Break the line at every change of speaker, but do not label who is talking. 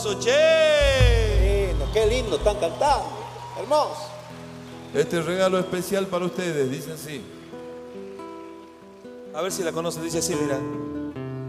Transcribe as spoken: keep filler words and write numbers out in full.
Che.
Lindo, qué lindo están cantando. Hermoso.
Este regalo especial para ustedes, dice así.
A ver si la conocen, dice así, mira.